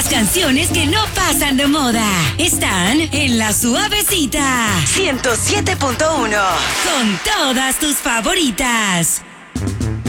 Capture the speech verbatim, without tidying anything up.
Las canciones que no pasan de moda están en La Suavecita ciento siete punto uno con todas tus favoritas.